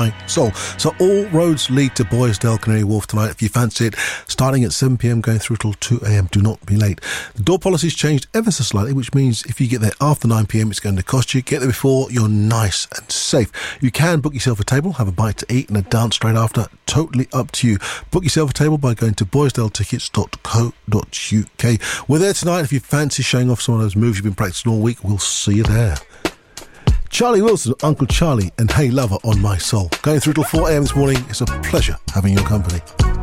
Soul. So all roads lead to Boysdale Canary Wharf tonight if you fancy it, starting at 7pm going through till 2am. Do not be late. The door policy's changed ever so slightly, which means if you get there after 9pm it's going to cost you. Get there before, you're nice and safe. You can book yourself a table, have a bite to eat and a dance straight after. Totally up to you. Book yourself a table by going to boysdaletickets.co.uk. We're there tonight if you fancy showing off some of those moves you've been practicing all week. We'll see you there. Charlie Wilson, Uncle Charlie and Hey Lover on My Soul. Going through till 4am this morning. It's a pleasure having your company.